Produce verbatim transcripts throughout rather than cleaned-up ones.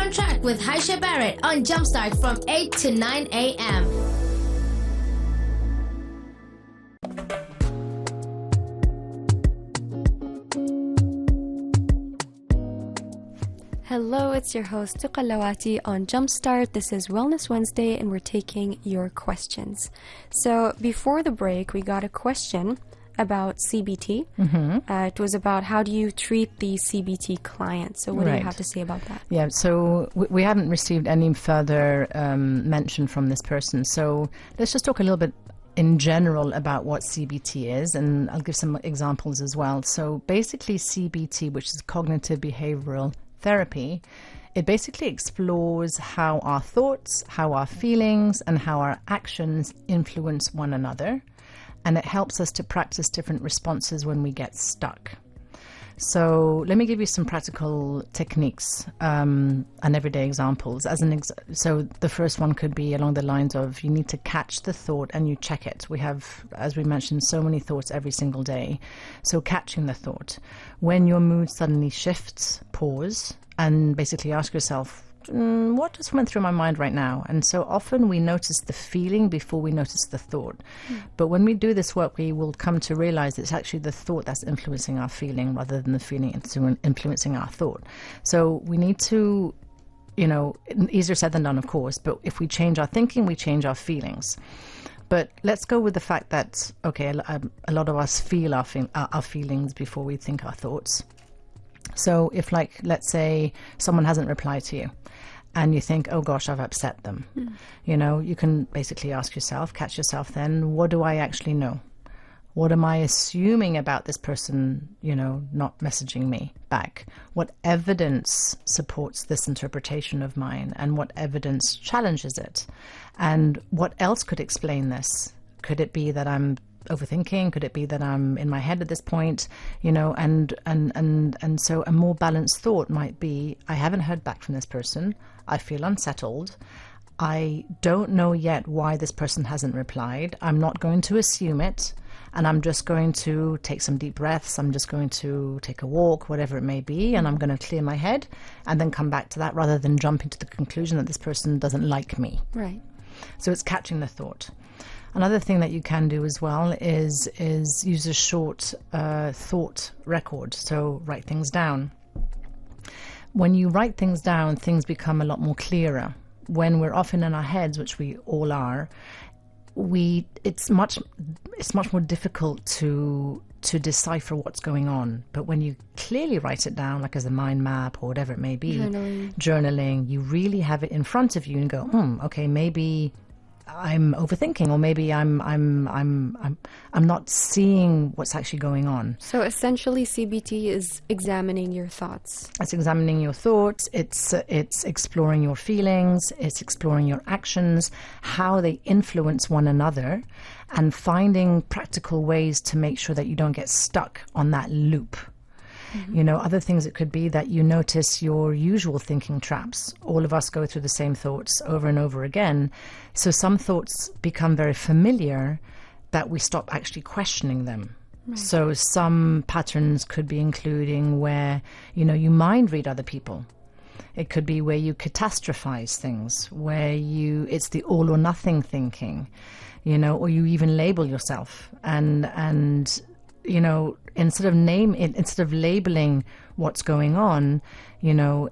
on Track with Haisha Barrett on Jumpstart from eight to nine a.m. Hello, it's your host Tuqa Lawati on Jumpstart. This is Wellness Wednesday and we're taking your questions. So before the break, we got a question about C B T. Mm-hmm. Uh, it was about how do you treat the C B T client. So what right. do you have to say about that? Yeah, so we, we haven't received any further um, mention from this person. So let's just talk a little bit in general about what C B T is, and I'll give some examples as well. So basically C B T, which is cognitive behavioral therapy, it basically explores how our thoughts, how our feelings, and how our actions influence one another. And it helps us to practice different responses when we get stuck. So let me give you some practical techniques um, and everyday examples. As an ex- so the first one could be along the lines of you need to catch the thought and you check it. We have, as we mentioned, so many thoughts every single day. So catching the thought. When your mood suddenly shifts, pause and basically ask yourself, Mm, what just went through my mind right now? And so often we notice the feeling before we notice the thought. Mm. But when we do this work, we will come to realize it's actually the thought that's influencing our feeling rather than the feeling influencing our thought. So we need to, you know, easier said than done, of course, but if we change our thinking, we change our feelings. But let's go with the fact that, okay, a, a lot of us feel our, feel, our feelings before we think our thoughts. So if, like, let's say someone hasn't replied to you and you think, oh gosh, I've upset them, mm. you know, you can basically ask yourself, catch yourself then, what do I actually know? What am I assuming about this person, you know, not messaging me back? What evidence supports this interpretation of mine, and what evidence challenges it? And what else could explain this? Could it be that I'm overthinking? Could it be that I'm in my head at this point? You know, and and and and so a more balanced thought might be, I haven't heard back from this person. I feel unsettled. I don't know yet why this person hasn't replied. I'm not going to assume it, and I'm just going to take some deep breaths. I'm just going to take a walk, whatever it may be, and I'm going to clear my head and then come back to that rather than jumping to the conclusion that this person doesn't like me. Right. So it's catching the thought. Another thing that you can do as well is is use a short uh, thought record. So write things down. When you write things down, things become a lot more clearer. When we're often in our heads, which we all are, we it's much it's much more difficult to to decipher what's going on. But when you clearly write it down, like as a mind map or whatever it may be, journaling, journaling you really have it in front of you and go, hmm, okay, maybe I'm overthinking, or maybe I'm I'm I'm I'm I'm not seeing what's actually going on. So essentially, C B T is examining your thoughts. It's examining your thoughts. It's uh, it's exploring your feelings. It's exploring your actions, how they influence one another, and finding practical ways to make sure that you don't get stuck on that loop. Mm-hmm. You know, other things it could be that you notice your usual thinking traps. All of us go through the same thoughts over and over again. So some thoughts become very familiar that we stop actually questioning them. Right. So some patterns could be including where, you know, you mind read other people. It could be where you catastrophize things, where you it's the all or nothing thinking, you know, or you even label yourself and and you know, instead of name instead of labeling what's going on, you know,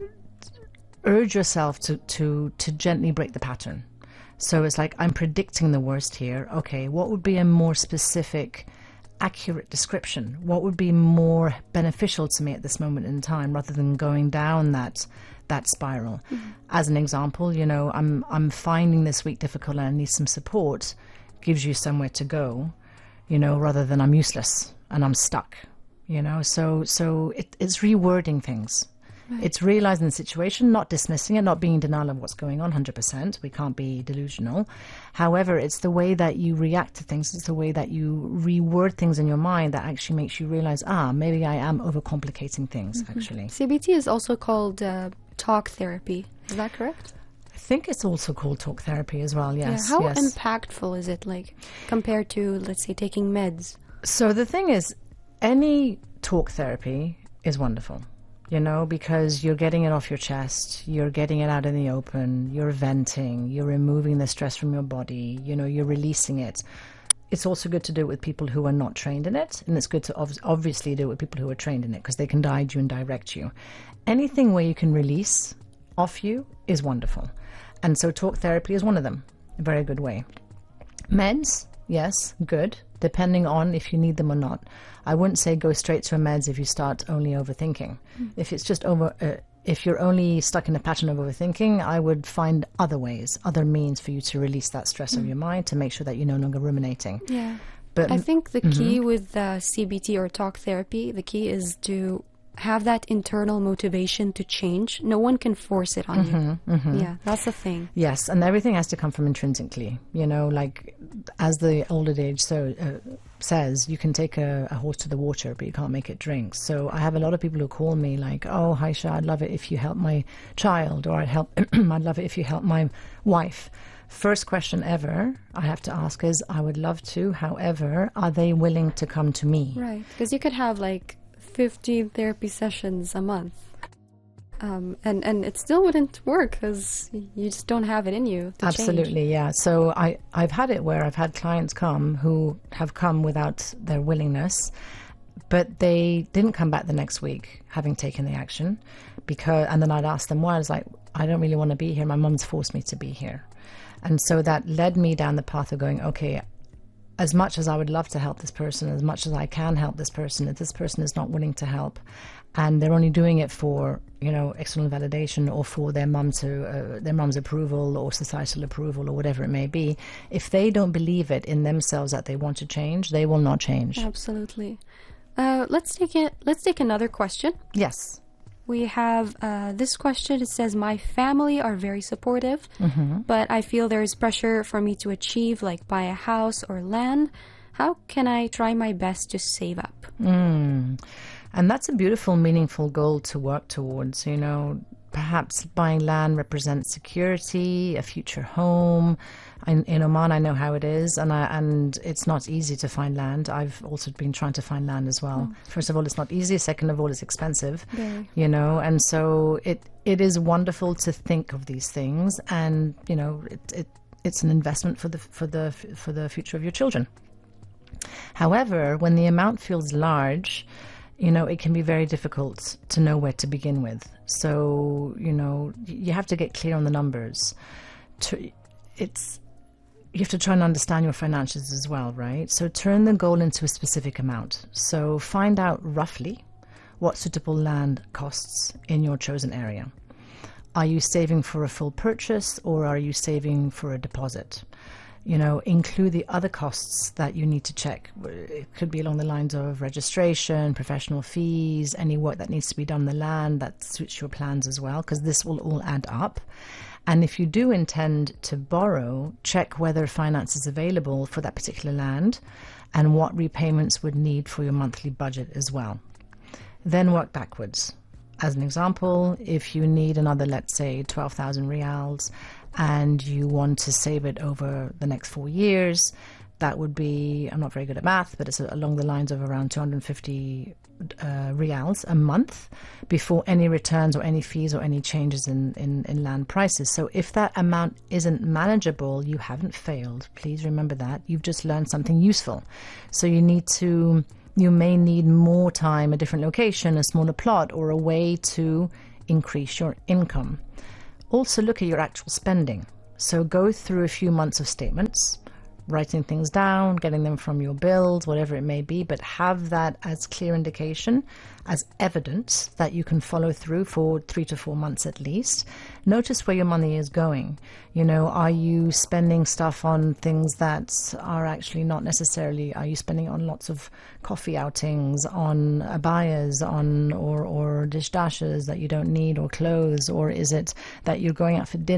urge yourself to, to, to gently break the pattern. So it's like, I'm predicting the worst here. Okay, what would be a more specific, accurate description? What would be more beneficial to me at this moment in time rather than going down that that spiral? Mm-hmm. As an example, you know, I'm I'm finding this week difficult and I need some support. Gives you somewhere to go, you know, rather than I'm useless and I'm stuck, you know. So so it, it's rewording things. Right. It's realizing the situation, not dismissing it, not being in denial of what's going on one hundred percent. We can't be delusional. However, it's the way that you react to things. It's the way that you reword things in your mind that actually makes you realize, ah, maybe I am overcomplicating things, mm-hmm. actually. C B T is also called uh, talk therapy. Is that correct? I think it's also called talk therapy as well, yes. Yeah, how yes. impactful is it, like, compared to, let's say, taking meds? So the thing is, any talk therapy is wonderful. you know, because you're getting it off your chest, you're getting it out in the open, you're venting, you're removing the stress from your body, you know, you're releasing it. It's also good to do it with people who are not trained in it, and it's good to ov- obviously do it with people who are trained in it, because they can guide you and direct you. Anything where you can release off you is wonderful. And so talk therapy is one of them, a very good way. Meds, yes, good, depending on if you need them or not. I wouldn't say go straight to a meds if you start only overthinking. Mm. If it's just over, uh, if you're only stuck in a pattern of overthinking, I would find other ways, other means for you to release that stress mm. of your mind, to make sure that you're no longer ruminating. Yeah. But I think the mm-hmm. key with uh, C B T or talk therapy, the key is to have that internal motivation to change. No one can force it on mm-hmm, you. Mm-hmm. Yeah, that's the thing. Yes, and everything has to come from intrinsically. You know, like as the old adage so uh, says, you can take a, a horse to the water, but you can't make it drink. So I have a lot of people who call me like, "Oh, Haisha, I'd love it if you help my child," or "I'd help, I'd love it if you help my wife." First question ever I have to ask is, "I would love to. However, are they willing to come to me?" Right, because you could have like fifteen therapy sessions a month, um, and and it still wouldn't work because you just don't have it in you to Absolutely, change. yeah. So I I've had it where I've had clients come who have come without their willingness, but they didn't come back the next week having taken the action, because and then I'd ask them why. I was like, "I don't really want to be here. My mum's forced me to be here," and so that led me down the path of going, okay, as much as I would love to help this person, as much as I can help this person, if this person is not willing to help, and they're only doing it for, you know, external validation or for their mum to uh, their mum's approval or societal approval or whatever it may be, if they don't believe it in themselves that they want to change, they will not change. Absolutely. Uh, let's take it. Let's take another question. Yes. We have uh, this question. It says, my family are very supportive, mm-hmm. but I feel there is pressure for me to achieve, like buy a house or land. How can I try my best to save up? Mm. And that's a beautiful, meaningful goal to work towards. You know, perhaps buying land represents security, a future home. In, in Oman, I know how it is, and I, and it's not easy to find land. I've also been trying to find land as well. Oh. First of all, it's not easy. Second of all, it's expensive. Very. You know, and so it it is wonderful to think of these things, and you know, it, it it's an investment for the for the for the future of your children. However, when the amount feels large, you know, it can be very difficult to know where to begin with. So, you know, you have to get clear on the numbers. To, it's you have to try and understand your financials as well, right? So turn the goal into a specific amount. So find out roughly what suitable land costs in your chosen area. Are you saving for a full purchase, or are you saving for a deposit? You know, include the other costs that you need to check. It could be along the lines of registration, professional fees, any work that needs to be done on the land that suits your plans as well, because this will all add up. And if you do intend to borrow, check whether finance is available for that particular land and what repayments would need for your monthly budget as well. Then work backwards. As an example, if you need another, let's say, twelve thousand rials, and you want to save it over the next four years, that would be, I'm not very good at math, but it's along the lines of around two hundred fifty uh, rials a month before any returns or any fees or any changes in, in, in land prices. So if that amount isn't manageable, you haven't failed. Please remember that. You've just learned something useful. So you need to, you may need more time, a different location, a smaller plot, or a way to increase your income. Also look at your actual spending. So go through a few months of statements, writing things down, getting them from your bills, whatever it may be, but have that as clear indication, as evidence that you can follow through for three to four months at least. Notice where your money is going. You know, are you spending stuff on things that are actually not necessarily, are you spending on lots of coffee outings, on abayas, on or, or dish dashes that you don't need, or clothes, or is it that you're going out for dinner